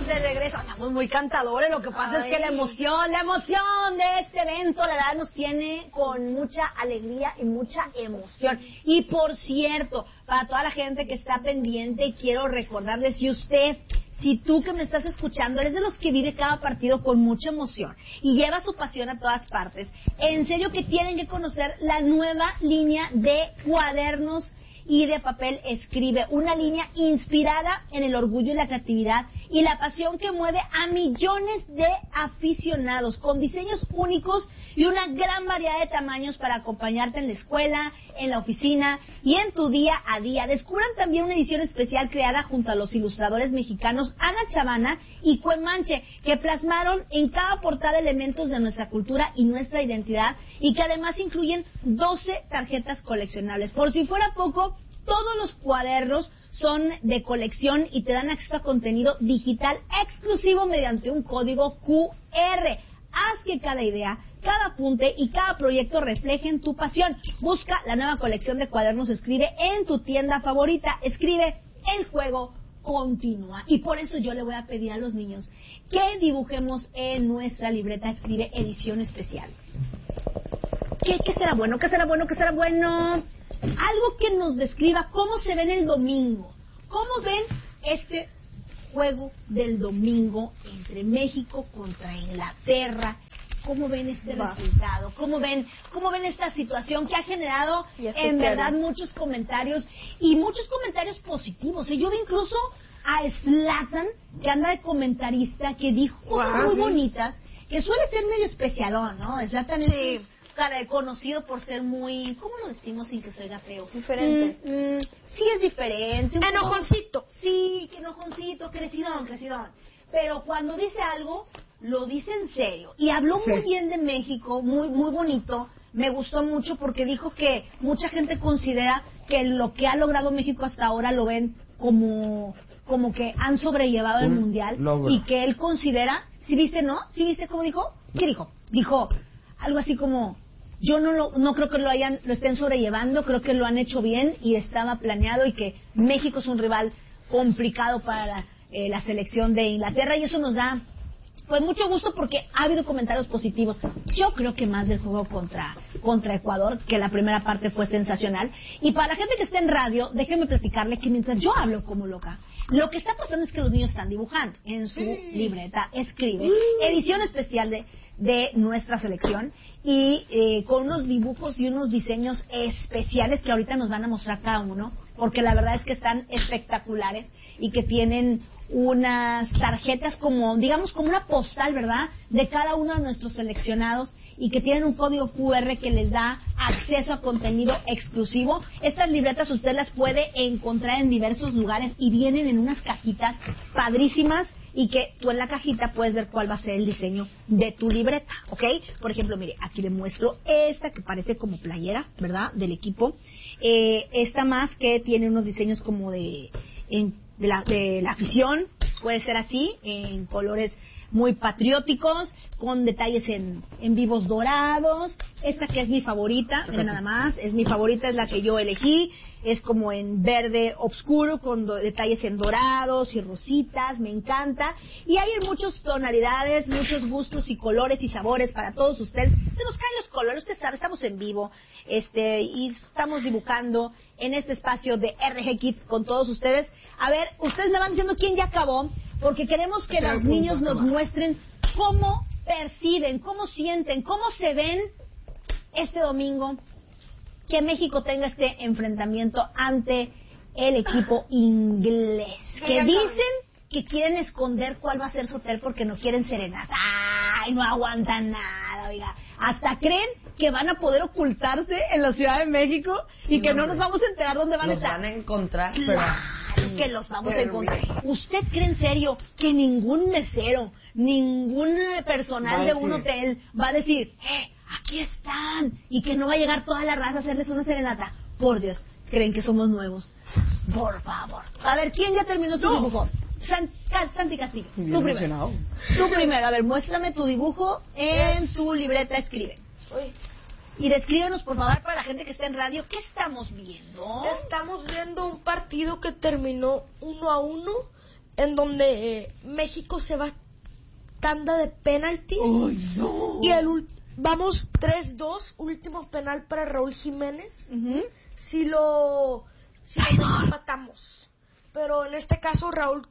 estamos de regreso. Estamos muy cantadores. Lo que pasa es que la emoción de este evento, la verdad, nos tiene con mucha alegría y mucha emoción. Y por cierto, para toda la gente que está pendiente, quiero recordarles, si tú que me estás escuchando eres de los que vive cada partido con mucha emoción y lleva su pasión a todas partes, en serio que tienen que conocer la nueva línea de cuadernos y de papel Escribe, una línea inspirada en el orgullo y la creatividad y la pasión que mueve a millones de aficionados, con diseños únicos y una gran variedad de tamaños para acompañarte en la escuela, en la oficina y en tu día a día. Descubran también una edición especial creada junto a los ilustradores mexicanos Ana Chavana y Cuemanche, que plasmaron en cada portada elementos de nuestra cultura y nuestra identidad y que además incluyen 12 tarjetas coleccionables. Por si fuera poco, todos los cuadernos son de colección y te dan acceso a contenido digital exclusivo mediante un código QR. Haz que cada idea, cada apunte y cada proyecto reflejen tu pasión. Busca la nueva colección de cuadernos Escribe en tu tienda favorita. Escribe, el juego continúa. Y por eso yo le voy a pedir a los niños que dibujemos en nuestra libreta Escribe edición especial. ¿Qué será bueno? ¿Qué será bueno? ¿Qué será bueno? Algo que nos describa cómo se ven el domingo. ¿Cómo ven este juego del domingo entre México contra Inglaterra? ¿Cómo ven este resultado? ¿Cómo ven esta situación que ha generado en verdad muchos comentarios y muchos comentarios positivos? Yo vi incluso a Zlatan, que anda de comentarista, que dijo cosas muy bonitas, que suele ser medio especialón, ¿no? Zlatan es conocido por ser muy, ¿cómo lo decimos sin que se oiga feo? Diferente. Sí, es diferente. Enojoncito. Sí, que enojoncito, crecidón. Pero cuando dice algo, lo dice en serio. Y habló muy bien de México, muy bonito. Me gustó mucho porque dijo que mucha gente considera que lo que ha logrado México hasta ahora lo ven como que han sobrellevado el mundial logro. Y que él considera, ¿sí viste, no? ¿Sí viste cómo dijo? ¿Qué dijo? Dijo algo así como, yo no creo que lo estén sobrellevando, creo que lo han hecho bien y estaba planeado y que México es un rival complicado para la selección de Inglaterra y eso nos da pues mucho gusto porque ha habido comentarios positivos. Yo creo que más del juego contra Ecuador, que la primera parte fue sensacional. Y para la gente que está en radio, déjenme platicarle que mientras yo hablo como loca, lo que está pasando es que los niños están dibujando en su libreta Escribe, edición especial de nuestra selección y con unos dibujos y unos diseños especiales que ahorita nos van a mostrar cada uno, porque la verdad es que están espectaculares y que tienen unas tarjetas como, digamos, como una postal, ¿verdad?, de cada uno de nuestros seleccionados y que tienen un código QR que les da acceso a contenido exclusivo. Estas libretas usted las puede encontrar en diversos lugares y vienen en unas cajitas padrísimas y que tú en la cajita puedes ver cuál va a ser el diseño de tu libreta, ¿ok? Por ejemplo, mire, aquí le muestro esta que parece como playera, ¿verdad?, del equipo. Esta más que tiene unos diseños como de la afición, puede ser así, en colores muy patrióticos, con detalles en vivos dorados. Esta que es mi favorita, miren nada más, es mi favorita, es la que yo elegí, es como en verde oscuro, con detalles en dorados y rositas, me encanta. Y hay en muchas tonalidades, muchos gustos y colores y sabores para todos ustedes. Se nos caen los colores, usted sabe, estamos en vivo, y estamos dibujando en este espacio de RG Kids con todos ustedes. A ver, ustedes me van diciendo quién ya acabó, porque queremos que los niños nos muestren cómo perciben, cómo sienten, cómo se ven este domingo que México tenga este enfrentamiento ante el equipo inglés, que dicen que quieren esconder cuál va a ser su hotel porque no quieren serenata. ¡Ay, no aguantan nada, oiga! Hasta creen que van a poder ocultarse en la Ciudad de México y que no nos vamos a enterar dónde van a estar. Los van a encontrar, Claro que los vamos a encontrar. ¿Usted cree en serio que ningún mesero, ningún personal de un hotel va a decir, aquí están, y que no va a llegar toda la raza a hacerles una serenata? Por Dios, ¿creen que somos nuevos? Por favor. A ver, ¿quién ya terminó su dibujo? Santi Castillo, tú primero. Tú primero, a ver, muéstrame tu dibujo en tu libreta Escribe. Y descríbenos, por favor, para la gente que está en radio, ¿qué estamos viendo? Estamos viendo un partido que terminó 1-1 en donde México se va tanda de penaltis. Uy, no. Y vamos 3-2, último penal para Raúl Jiménez. Si lo empatamos. Pero en este caso Raúl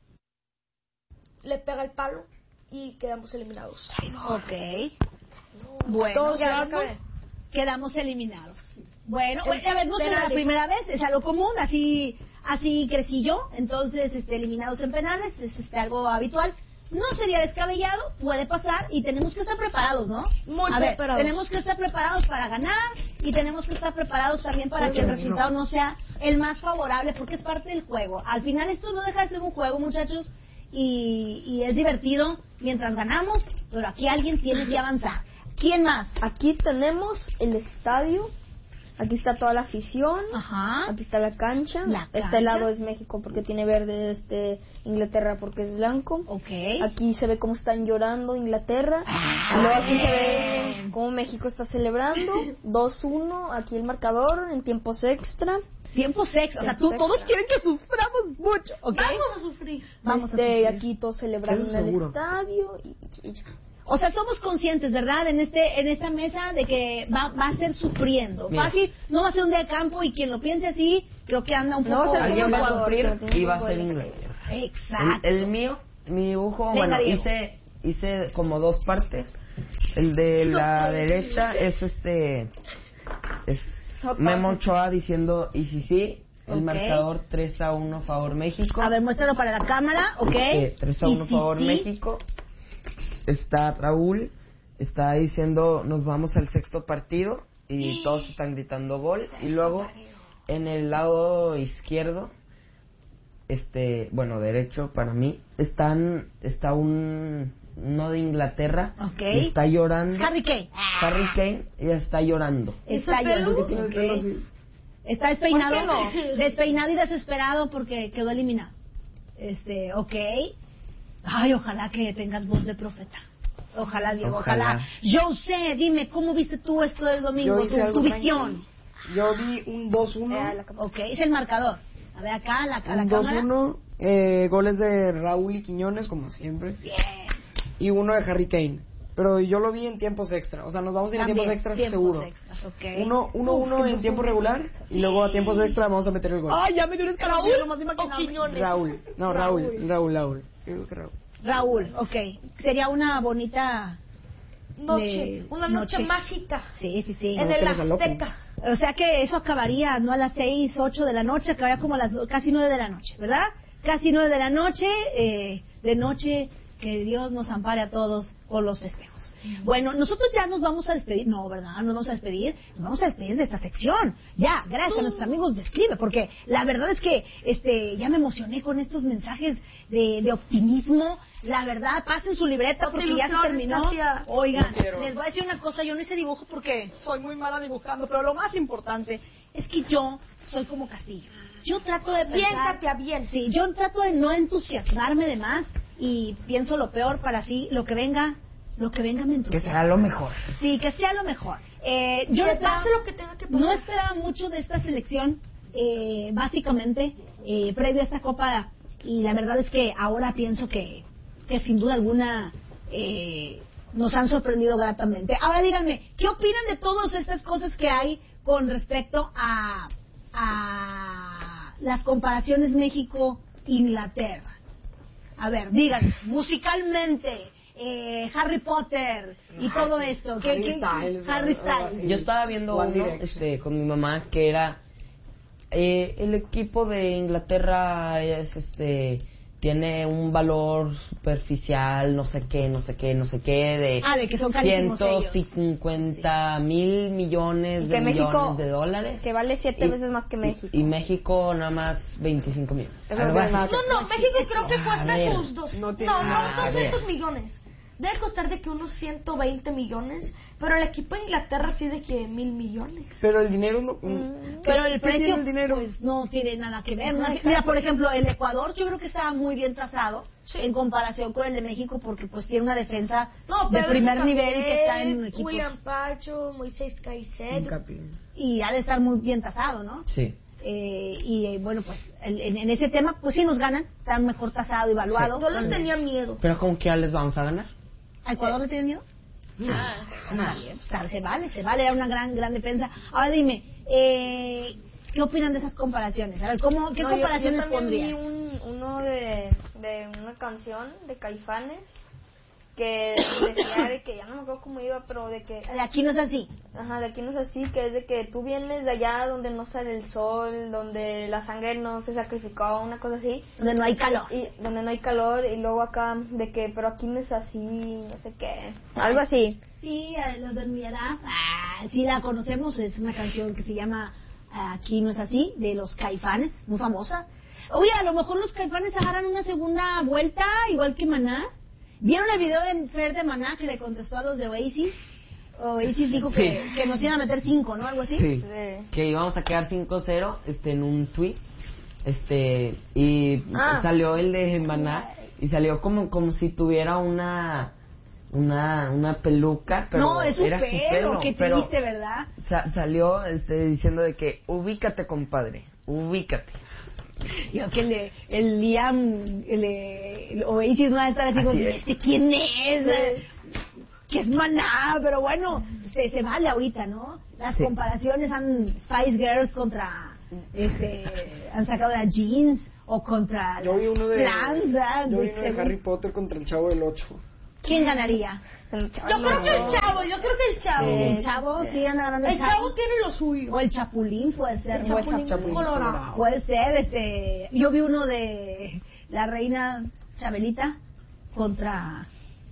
le pega el palo y quedamos eliminados. Ok. Bueno, Todos quedamos eliminados. Bueno, a ver, no será la primera vez, es algo común, así crecí yo, entonces eliminados en penales, es algo habitual. No sería descabellado, puede pasar y tenemos que estar preparados, ¿no? Muy a ver, preparados. tenemos que estar preparados para ganar y tenemos que estar preparados también para que el resultado no sea el más favorable, porque es parte del juego. Al final esto no deja de ser un juego, muchachos, y es divertido mientras ganamos, pero aquí alguien tiene que avanzar. ¿Quién más? Aquí tenemos el estadio. Aquí está toda la afición. Ajá. Aquí está la cancha. Este lado es México porque tiene verde, Inglaterra porque es blanco. Ok. Aquí se ve cómo están llorando Inglaterra. Luego aquí se ve cómo México está celebrando. 2-1. Aquí el marcador en tiempos extra. Tiempos extra. O sea, todos quieren que suframos mucho. ¿Okay? Vamos a sufrir. Vamos a sufrir. Aquí todos celebrando en el estadio. Y ya. O sea, somos conscientes, ¿verdad? En esta mesa de que va a ser sufriendo. Mira. Fácil, no va a ser un día de campo y quien lo piense así, creo que anda un poco... Alguien va a sufrir y va a ser Inglaterra. Exacto. Mi dibujo, Venga, bueno, Diego. hice como dos partes. El de la derecha es Memo Ochoa diciendo y sí. El Ok. marcador 3-1 favor México. A ver, muéstralo para la cámara, ¿ok? 3-1 favor México. Está Raúl, está diciendo nos vamos al sexto partido y todos están gritando gol. Y luego en el lado izquierdo, derecho para mí, está uno de Inglaterra, Ok. y está llorando. Harry Kane. Harry Kane ya está llorando. Está llorando. Ok. Está despeinado. ¿Por qué no? Despeinado y desesperado porque quedó eliminado. Ok. Ay, ojalá que tengas voz de profeta. Ojalá, Diego, ojalá. Yo sé, dime, ¿cómo viste tú esto del domingo? Yo hice algo Tu visión. Yo vi un 2-1. Ok, es el marcador. A ver, acá, a la Un cámara. 2-1. Goles de Raúl y Quiñones, como siempre. Bien. Y uno de Harry Kane. Pero yo lo vi en tiempos extra. O sea, nos vamos a ir a También, tiempos extras tiempos seguro. extras, ok. 1-1 en tiempo regular. Y luego a tiempos extra vamos a meter el gol. Ay, ya me dio un escalofrío, nomás imaginarme. Raúl. No, Raúl. Yo digo que Raúl. Raúl, ok. Sería una bonita... Una noche mágica. Sí. En el Azteca. O sea que eso acabaría no a las 6, 8 de la noche, acabaría como a las casi 9 de la noche, ¿verdad? Casi 9 de la noche, de noche, que Dios nos ampare a todos por los festejos. Bueno, nosotros ya nos vamos a despedir, no, ¿verdad? Nos vamos a despedir de esta sección. Ya, gracias a nuestros amigos de Escribe, porque la verdad es que ya me emocioné con estos mensajes de optimismo. La verdad, pasen su libreta porque ya se terminó. Oigan, les voy a decir una cosa, yo no hice dibujo porque soy muy mala dibujando, pero lo más importante es que yo soy como Castillo. Yo trato de Bien, pensar... Katia, bien. Sí, yo trato de no entusiasmarme de más y pienso lo peor para así, lo que venga me entusiasma. Que será lo mejor. Sí, que sea lo mejor. Yo Que pase lo que tenga que pasar. no esperaba mucho de esta selección, básicamente, previo a esta Copa, y la verdad es que ahora pienso que sin duda alguna nos han sorprendido gratamente. Ahora díganme, ¿qué opinan de todas estas cosas que hay con respecto a las comparaciones México-Inglaterra? A ver, díganme, musicalmente, Harry Potter y todo esto. Harry Styles. Harry Styles. Yo estaba viendo One uno Direction. con mi mamá que era el equipo de Inglaterra tiene un valor superficial, no sé qué, de que son carísimos ellos. 150,000 millones de millones de dólares. Que vale 7 veces más que México. Y México nada más 25 millones. Eso no tiene nada que ver. No, México creo que A cuesta ver. sus dos. No tiene nada. 200 millones. Debe costar de que unos 120 millones. Pero el equipo de Inglaterra sí de que 1,000 millones. Pero el dinero no... Pero el ¿qué precio tiene el dinero? pues no tiene nada que ver. Mira, por ejemplo, el Ecuador yo creo que estaba muy bien trazado en comparación con el de México porque pues tiene una defensa de primer nivel que está en un equipo William Pacho, Moisés Caicedo. Hincapié. y ha de estar muy bien tasado, ¿no? Sí. Bueno, pues en ese tema, pues sí nos ganan, están mejor tasado, evaluado. Yo les tenía miedo. Pero ¿con qué les vamos a ganar? ¿A Ecuador le tienen miedo? Se vale, era una gran defensa. Ahora dime, ¿qué opinan de esas comparaciones? A ver, ¿qué comparaciones yo también pondrías? Vi uno de una canción de Caifanes que decía de que ya no me acuerdo cómo iba, pero de que De aquí no es así. ajá, de aquí no es así, que es de que tú vienes de allá donde no sale el sol, donde la sangre no se sacrificó, una cosa así, Donde no hay calor. y donde no hay calor, y luego acá de que pero aquí no es así, no sé qué, algo así. Sí, los de mi edad, sí la conocemos, es una canción que se llama Aquí no es así, de los Caifanes, muy famosa. Oye, a lo mejor los Caifanes agarran una segunda vuelta, igual que Maná. ¿Vieron el video de Fer de Maná que le contestó a los de Oasis? Oasis dijo que nos iban a meter 5, ¿no? Algo así. Sí, Sí. que íbamos a quedar 5-0 en un tweet. Y salió el de Maná y salió como si tuviera una peluca, pero No, es su era pelo, qué pero triste, ¿verdad? salió diciendo de que ubícate, compadre, ubícate. Yo que el Liam, el Oasis no va a estar así como, ¿quién es? Que es Maná, pero bueno, se vale ahorita, ¿no? Las comparaciones han Spice Girls contra, han sacado la Jeans o contra Yo vi uno de Plants, yo vi uno de Harry Potter contra el Chavo del 8. ¿Quién ganaría? Yo creo que el Chavo, El Chavo, sí, anda ganando El Chavo tiene lo suyo. O el Chapulín puede ser. El Chapulín Colorado. Puede ser, yo vi uno de la reina Chabelita contra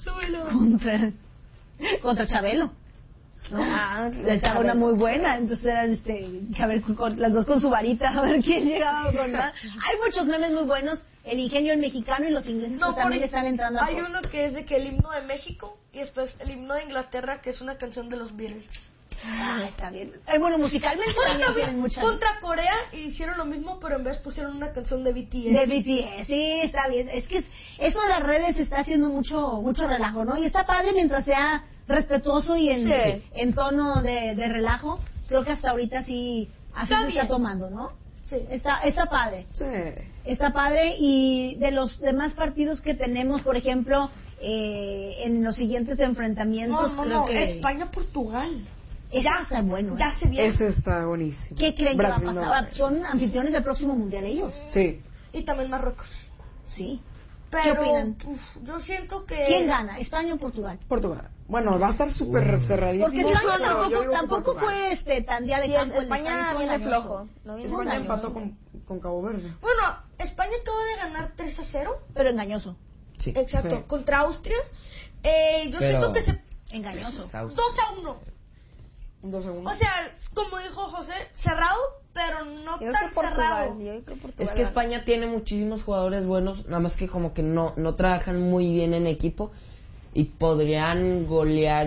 Chabelo. ¿no? Estaba una muy buena, entonces eran a ver, con las dos con su varita, a ver quién llegaba con más. Hay muchos memes muy buenos, el ingenio mexicano y los ingleses pues, también están entrando hay uno que es de que el himno de México y después el himno de Inglaterra, que es una canción de los Beatles. Está bien. Bueno, musicalmente también tienen mucha... Contra Corea hicieron lo mismo, pero en vez pusieron una canción de BTS. De BTS, sí, está bien. Es que eso de las redes está haciendo mucho relajo, ¿no? Y está padre mientras sea respetuoso y en tono de relajo. Creo que hasta ahorita sí así se está tomando, ¿no? Sí. Está padre. Sí. Está padre. Y de los demás partidos que tenemos, por ejemplo, en los siguientes enfrentamientos, creo que... España-Portugal. Ese va a estar bueno. Ya se viene. Ese está buenísimo. ¿Qué creen Brasil, que va a pasar? Son anfitriones del próximo mundial ellos. Sí. Y también Marruecos. Sí. Pero, ¿Qué opinan? Yo siento que... ¿Quién gana? ¿España o Portugal? Portugal. Bueno, va a estar súper cerradísimo. Porque España pero yo digo tampoco Portugal. fue tan día de Sí, campo. España viene flojo. No viene España engañoso. empató con Cabo Verde. Bueno, España acaba de ganar 3-0. Pero engañoso. Sí. Exacto. Sí. Contra Austria. Yo Pero- siento que se... Engañoso. 2-1. Un 2-1. O sea, como dijo José, cerrado, pero no Yo creo tan que Portugal. cerrado. Yo creo que Portugal Es que gana. España tiene muchísimos jugadores buenos, nada más que como que no trabajan muy bien en equipo y podrían golear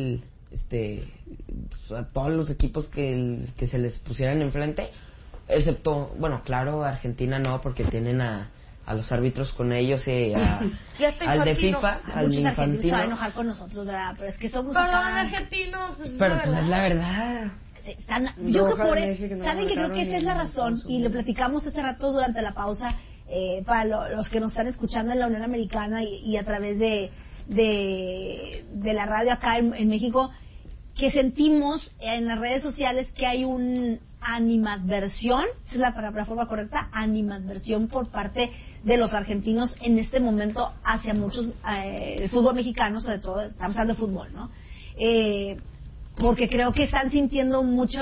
a todos los equipos que se les pusieran enfrente, excepto, bueno, claro, Argentina no, porque tienen a los árbitros con ellos y Ya está al de Infantino. FIFA, al Muchos argentinos se van a Infantino. enojar con nosotros, ¿verdad? Pero es que somos Pero en acá... argentino, pues Pero la pues verdad. es la verdad. Yo creo que ojalá Messi que no ¿saben lo que creo que marcaron esa es ni la en razón? Estados Y lo Unidos. platicamos hace rato durante la pausa para los que nos están escuchando en la Unión Americana y a través de la radio acá en México, que sentimos en las redes sociales que hay un animadversión, esa es la forma correcta, animadversión por parte de los argentinos en este momento hacia muchos, el fútbol mexicano, sobre todo, estamos hablando de fútbol, ¿no? Porque creo que están sintiendo mucho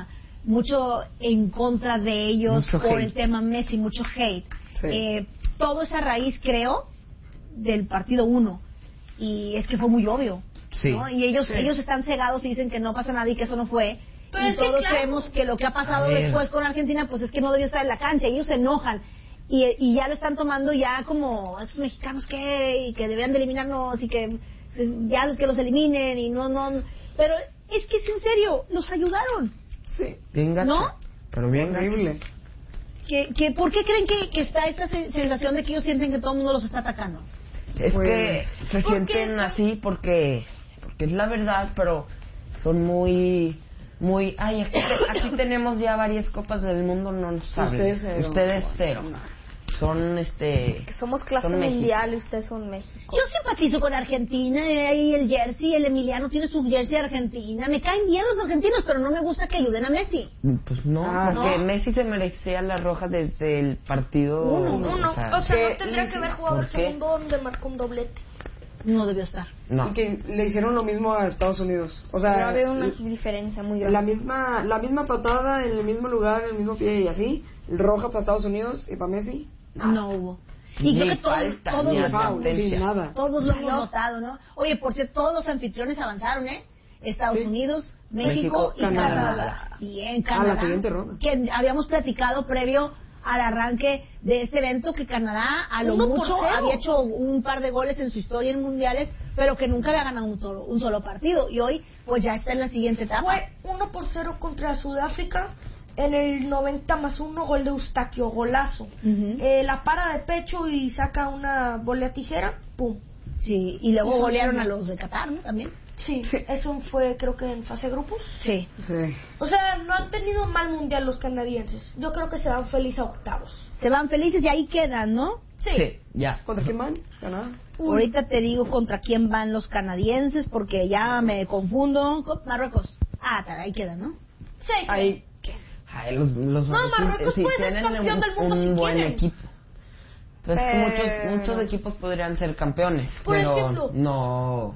en contra de ellos Mucho por hate. el tema Messi, mucho hate. Sí. Todo esa raíz, creo, del partido 1. Y es que fue muy obvio. Sí. ¿no? Y ellos están cegados y dicen que no pasa nada y que eso no fue. Pero y es que todos claro. creemos que lo que ha pasado A ver. después con Argentina, pues es que no debió estar en la cancha. Ellos se enojan. Y ya lo están tomando ya como esos mexicanos y que deberían de eliminarnos y que ya los que los eliminen y no. Pero es que es en serio, los ayudaron. Sí. Bien gacho. ¿No? Pero bien gacho. Horrible. ¿Por qué creen que está esta sensación de que ellos sienten que todo el mundo los está atacando? Es Pues, que se ¿por qué sienten son- así porque es la verdad, pero son muy muy, ay, aquí tenemos ya varias copas del mundo, no nos saben. Ustedes cero. Son Que somos clase son México. mundial y ustedes son México. Yo simpatizo con Argentina, y el jersey, el Emiliano tiene su jersey de Argentina. Me caen bien los argentinos, pero no me gusta que ayuden a Messi. Pues no, porque Messi se merecía la roja desde el partido Uno. O sea, no tendría que haber jugado ¿por el qué? segundo donde marcó un doblete. No debió estar. No. Y que le hicieron lo mismo a Estados Unidos. O No sea, había una diferencia muy grande. la misma patada en el mismo lugar, en el mismo pie y así. Roja para Estados Unidos y para Messi. No hubo. Y creo que todos ni los Foul, sí, nada. todos lo hemos notado, ¿no? Oye, por cierto, todos los anfitriones avanzaron, ¿eh? Estados Sí. Unidos, México y Canadá. Canadá. Bien, Canadá. A la siguiente ronda. Que habíamos platicado previo al arranque de este evento que Canadá a lo 1-0. mucho había hecho un par de goles en su historia en mundiales, pero que nunca había ganado un solo partido. Y hoy, pues ya está en la siguiente etapa. Fue 1-0 contra Sudáfrica. En el 90+1, gol de Eustaquio, golazo. Ujú. La para de pecho y saca una bola tijera, pum. Sí, y luego Eso golearon sí. a los de Qatar, ¿no? También. Sí, eso fue creo que en fase de grupos. Sí. Sí. O sea, no han tenido mal mundial los canadienses. Yo creo que se van felices a octavos. Se van felices y ahí quedan, ¿no? Sí, ya. ¿Contra quién van? Canadá. Ahorita te digo contra quién van los canadienses porque ya me confundo. Marruecos. Ah, ahí quedan, ¿no? Sí, Ahí. Ay, los Marruecos sí, puede ser tienen campeón del mundo un si buen quieren. equipo. Pues que muchos equipos podrían ser campeones, Por pero ejemplo. no,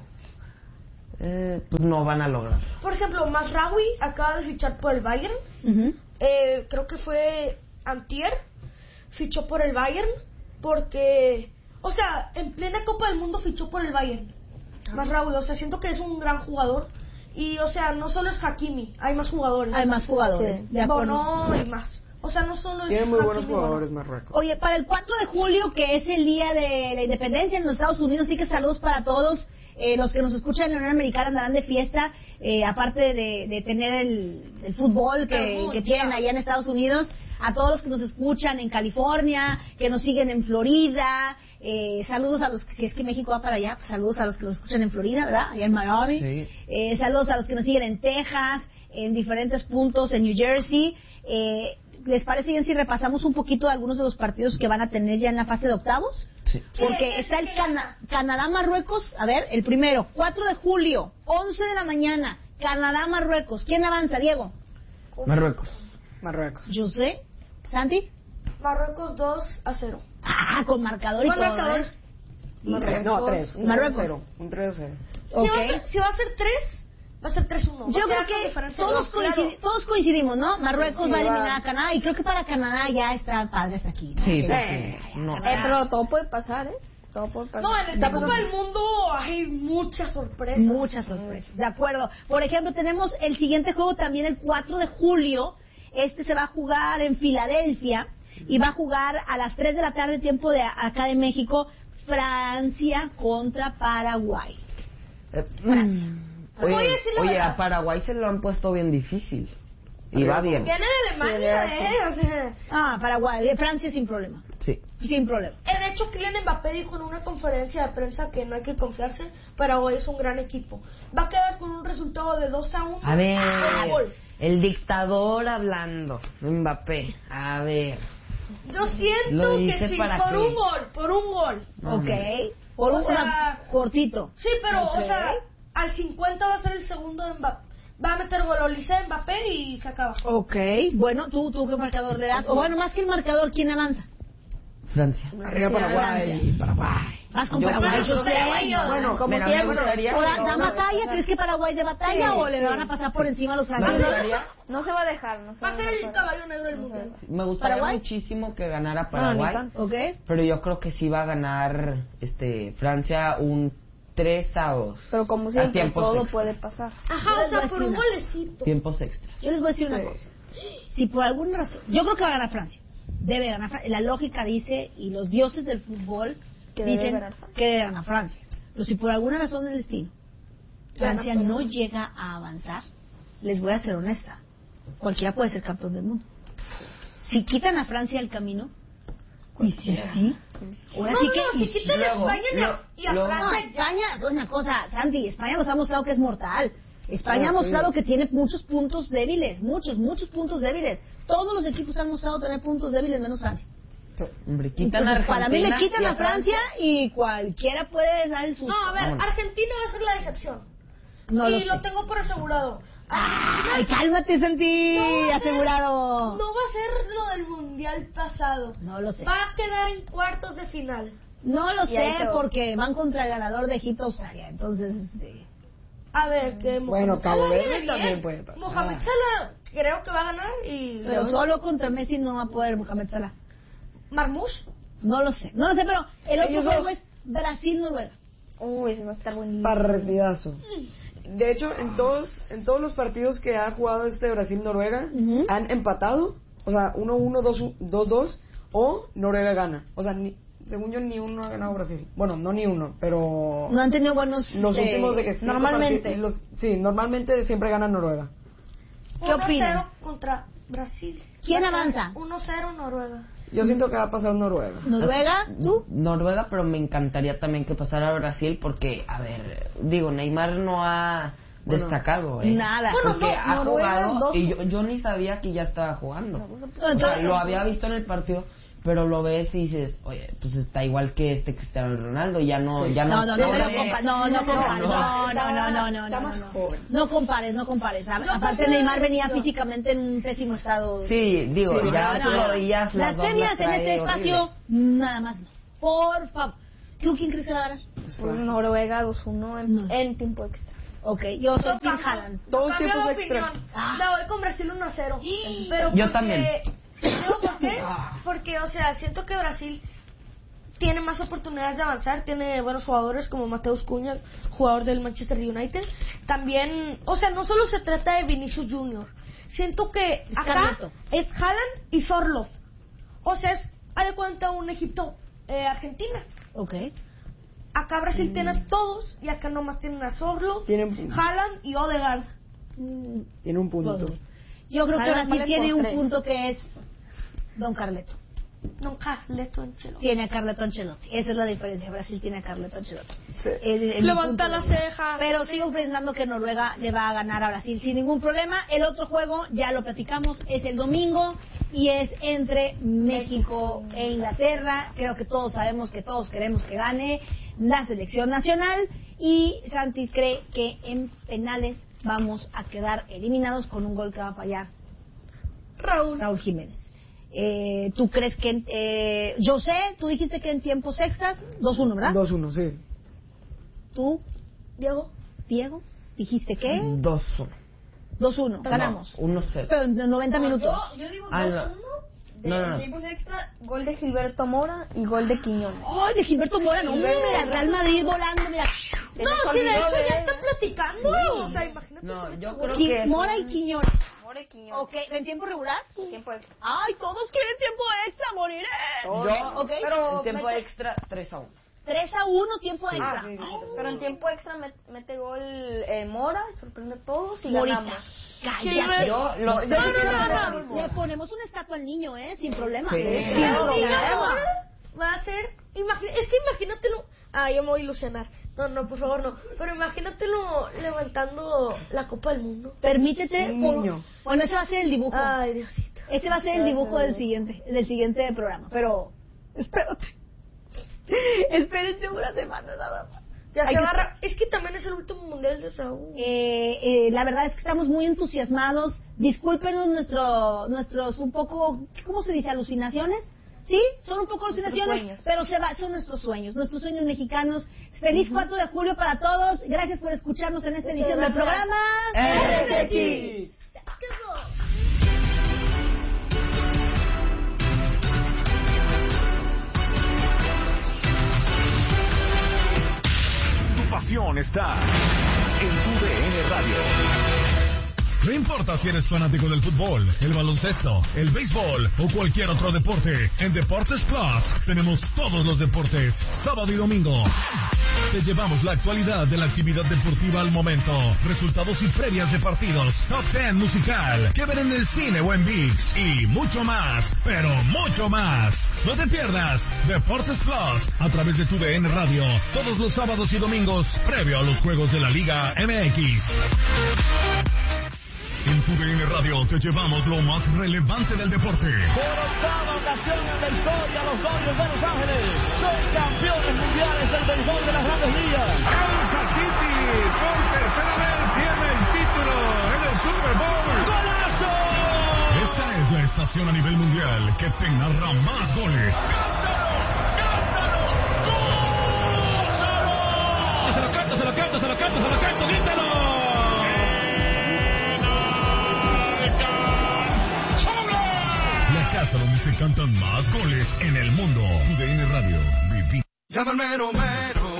pues no van a lograr. Por ejemplo, Mazraoui acaba de fichar por el Bayern. Ujú. Creo que fue antier. Fichó por el Bayern porque, o sea, en plena Copa del Mundo fichó por el Bayern. Mazraoui, o sea, siento que es un gran jugador. Y, o sea, no solo es Hakimi, hay más jugadores. Hay más jugadores. Sí. De acuerdo. Bono y más. O sea, no solo es Tienen muy buenos Hakimi, jugadores Bono. Marruecos. Oye, para el 4 de julio, que es el día de la independencia en los Estados Unidos, sí que saludos para todos. Los que nos escuchan en la Unión Americana andarán de fiesta, aparte de tener el fútbol que tienen allá en Estados Unidos. A todos los que nos escuchan en California, que nos siguen en Florida. Saludos a los que, si es que México va para allá, pues saludos a los que nos escuchan en Florida, ¿verdad? Allá en Miami. Sí. Saludos a los que nos siguen en Texas, en diferentes puntos, en New Jersey. ¿Les parece bien si repasamos un poquito algunos de los partidos que van a tener ya en la fase de octavos? Sí. Porque está el Canadá-Marruecos, a ver, el primero, 4 de julio, 11 de la mañana, Canadá-Marruecos. ¿Quién avanza, Diego? Marruecos. Marruecos. Yo sé. ¿Santi? Marruecos 2-0. Ah, con marcador y Con todo, marcador. ¿eh? No, 3. Un Marruecos. 3-0. Un 3-0. Ok. Si va a ser 3, va a ser 3-1. Yo Va a creo quedar con que diferencia todos, de dos, claro. todos coincidimos, ¿no? Marruecos Sí, va a eliminar va. a Canadá y creo que para Canadá ya está padre hasta aquí, ¿no? Sí, Que- porque no. Pero todo puede pasar, ¿eh? Todo puede pasar. No, en esta Copa del Mundo hay muchas sorpresas. Muchas sorpresas, de acuerdo. Por ejemplo, tenemos el siguiente juego también el 4 de julio. Este se va a jugar en Filadelfia y va a jugar a las 3 de la tarde, tiempo de acá de México, Francia contra Paraguay. Voy a decir la Oye, verdad. a Paraguay se lo han puesto bien difícil. Y va bien. Viene de Alemania, O sea, Ah, Paraguay, Francia sin problema, Sí. sin problema. de hecho, Kylian Mbappé dijo en una conferencia de prensa que no hay que confiarse. Paraguay es un gran equipo. Va a quedar con un resultado de 2-1. A ver, con gol. el dictador hablando, Mbappé. A ver. Yo siento Lo que hice sí, para por que- un gol, por un gol. No, Ok, por O un sea, cortito. Sí, pero, Ok. o sea, al 50 va a ser el segundo de Mbappé. Va a meter gol Olise Mbappé y se acaba. Ok, bueno, ¿tú qué marcador le das? O bueno, más que el marcador, ¿quién avanza? Francia. Arriba Paraguay. Paraguay. Vas con Yo Paraguay, creo yo que sé. Paraguay, Bueno, como Mira, siempre. me gustaría- ¿O da batalla? ¿Crees que Paraguay de batalla Sí, o le van a pasar por encima a los Me franceses? gustaría, No se va a dejar, no se Va va a a ser el dejar. caballo negro del mundo. me gustaría ¿Paraguay? muchísimo que ganara No, ni Paraguay. tanto. ¿Ok? Pero yo creo que sí va a ganar Francia un 3-2. Pero como A siempre, tiempos todo extras. puede pasar. Ajá, Yo o les voy sea, a por decir un una golecito. Tiempos extras. Yo les voy a decir una cosa. Si por alguna razón, yo creo que va a ganar Francia. Debe ganar Francia. La lógica dice, y los dioses del fútbol Que debe dicen ganar Francia. que debe ganar Francia. Pero si por alguna razón del destino Francia no llega a avanzar, les voy a ser honesta, cualquiera puede ser campeón del mundo. Si quitan a Francia del camino, y si así, ahora No, sí no, que... si y quitan a luego, España y a luego- Francia. No, España, es una cosa, Sandy, España los ha mostrado que es mortal. España ha mostrado que tiene muchos puntos débiles, muchos puntos débiles. Todos los equipos han mostrado tener puntos débiles menos Francia. Hombre, Entonces, para mí le quitan a Francia y cualquiera puede dar el susto. No, a ver, Argentina va a ser la decepción. No y lo lo tengo por asegurado. ¡Ay, cálmate, Santi! Asegurado. No va a ser lo del mundial pasado. No lo sé. Va a quedar en cuartos de final. No lo Y ahí sé quedó. porque van contra el ganador de Egipto-Australia. Entonces, A ver, que Bueno, Mohamed Cabo Salah Verde viene también bien. puede pasar. Mohamed Salah creo que va a ganar y... pero solo contra Messi no va a poder Mohamed Salah. Marmoush. No lo sé, pero el otro Ellos juego dos. es Brasil-Noruega. Uy, ese va a estar buenísimo. Partidazo. De hecho, en todos los partidos que ha jugado Brasil-Noruega, Ujú. han empatado, o sea, 1-1, 2-2, o Noruega gana. O sea, según yo, ni uno ha ganado Brasil. Bueno, no ni uno, pero... No han tenido buenos... Los últimos de que... normalmente. Sí, normalmente siempre gana Noruega. ¿Qué opinan? 1-0 contra Brasil. ¿Quién Va a avanza? 1-0 Noruega. Yo siento que va a pasar Noruega. ¿Noruega? ¿Tú? Noruega, pero me encantaría también que pasara a Brasil porque, a ver, digo, Neymar no ha destacado, Nada. Porque ha Noruega, jugado y yo ni sabía que ya estaba jugando. O sea, Entonces, lo había visto en el partido, pero lo ves y dices, oye, pues está igual que Cristiano Ronaldo, ya no, ya no, no. no, corre. no compares. Aparte Neymar venía físicamente en un pésimo estado. Sí, digo, Sí, ya no, tú no. lo veías Las dos, femias en trae este espacio, horrible. nada más no. Por favor. ¿Tú quién crees que va a ganar? Noruega 2-1 en tiempo extra. Ok, yo soy Team Haaland. Todos Cambio tiempos de extra. opinión. Ah. Me voy con Brasil 1-0. Pero Yo porque- también. ¿Digo por qué? Porque, o sea, siento que Brasil tiene más oportunidades de avanzar, tiene buenos jugadores como Mateus Cunha, jugador del Manchester United. También, o sea, no solo se trata de Vinicius Junior. Siento que Es acá Carleto. es Haaland y Sorloth. O sea, es, hay de cuenta un Egipto Argentina. Ok. Acá Brasil tiene a todos y acá nomás tienen a Sorloth, Tienen- Haaland y Odegaard. Tiene un punto. Yo creo que Haaland Brasil vale tiene por un 3. punto que es Don Carleto. No, Carleto Ancelotti. Tiene a Carleto Ancelotti. Esa es la diferencia. Brasil tiene a Carleto Ancelotti. Sí. Levanta la ceja. Pero sigo pensando que Noruega le va a ganar a Brasil sin ningún problema. El otro juego, ya lo platicamos, es el domingo y es entre México e Inglaterra. Creo que todos sabemos que todos queremos que gane la selección nacional y Santi cree que en penales vamos a quedar eliminados con un gol que va a fallar Raúl Jiménez. ¿Tú crees que yo sé, tú dijiste que en tiempos extras 2-1, ¿verdad? 2-1, sí. Tú, Diego. Diego, dijiste que 2-1. 2-1, ganamos. 1-0. Pero en 90 minutos. Yo digo Ah, 2-1. no. Tiempos extra, gol de Gilberto Mora y gol de Quiñones. ¡Ay, de Gilberto Mora! No, mira, Real Madrid volando, mira. No, si de hecho ya está platicando. O sea, imagínate. No, si yo no- creo que Mora y Quiñones. Mora y Quiñones. Ok, ¿en tiempo regular? Tiempo extra. ¡Ay, todos quieren tiempo extra, moriré! yo Ok. Pero en tiempo mete- extra 3-1. 3-1, tiempo extra. sí, sí. Pero en tiempo extra mete gol Mora, sorprende a todos y Morita. ganamos. Cállate. Yo No. Le ponemos una estatua al niño, Sin problema. Sí. Sin Pero problema. va a ser. Es que imagínatelo. Yo me voy a ilusionar. No, por favor, no. Pero imagínatelo levantando la Copa del Mundo. Permítete. Un niño. Bueno, ese va a ser el dibujo. Ay, Diosito. Ese va a ser el dibujo del siguiente programa. Pero, espérate. Espérense una semana nada más. Ya Hay se que va estar- Es que también es el último mundial de Raúl. La verdad es que estamos muy entusiasmados. Discúlpenos nuestros un poco, ¿cómo se dice? Alucinaciones. Sí, son un poco alucinaciones, sueños. pero son nuestros sueños mexicanos. Feliz 4 de julio para todos. Gracias por escucharnos en esta edición del gracias. programa. RSX. Tu pasión está en tu DN Radio. No importa si eres fanático del fútbol, el baloncesto, el béisbol o cualquier otro deporte, en Deportes Plus tenemos todos los deportes, sábado y domingo. Te llevamos la actualidad de la actividad deportiva al momento, resultados y previas de partidos, Top 10 musical, que ver en el cine o en ViX y mucho más, pero mucho más. No te pierdas Deportes Plus a través de tu DN Radio todos los sábados y domingos previo a los juegos de la Liga MX. En tu DN Radio te llevamos lo más relevante del deporte. Por octava ocasión en la historia, los Dodgers de Los Ángeles son campeones mundiales del béisbol de las Grandes Ligas. Kansas City por tercera vez tiene el título en el Super Bowl. ¡Golazo! Esta es la estación a nivel mundial que te narra más goles. ¡Se lo canto, grítalo! La casa donde se cantan más goles en el mundo. Tu DN Radio. Llama al mero mero.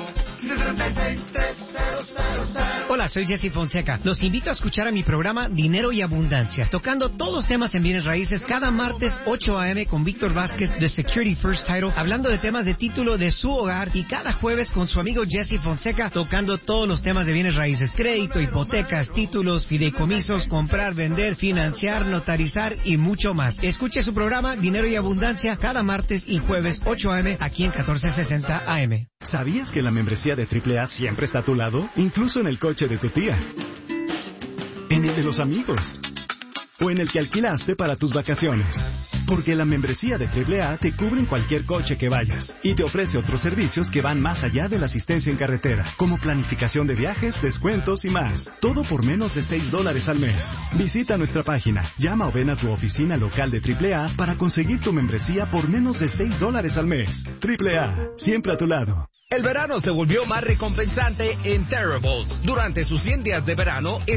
736-3000. Hola, soy Jesse Fonseca. Los invito a escuchar a mi programa Dinero y Abundancia, tocando todos los temas en bienes raíces cada martes 8 a.m. con Víctor Vázquez de Security First Title, hablando de temas de título de su hogar, y cada jueves con su amigo Jesse Fonseca, tocando todos los temas de bienes raíces, crédito, hipotecas, títulos, fideicomisos, comprar, vender, financiar, notarizar y mucho más. Escuche su programa Dinero y Abundancia cada martes y jueves 8 a.m. aquí en 1460 AM. ¿Sabías que la membresía de AAA siempre está a tu lado? Incluso en el coche de tu tía, en el de los amigos o en el que alquilaste para tus vacaciones. Porque la membresía de AAA te cubre en cualquier coche que vayas y te ofrece otros servicios que van más allá de la asistencia en carretera, como planificación de viajes, descuentos y más. Todo por menos de $6 al mes. Visita nuestra página, llama o ven a tu oficina local de AAA para conseguir tu membresía por menos de $6 al mes. AAA, siempre a tu lado. El verano se volvió más recompensante en Terribles. Durante sus 100 días de verano,